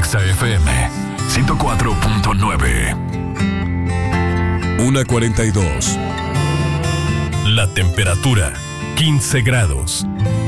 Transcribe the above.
Exa FM 104.9. 1:42. La temperatura 15 grados.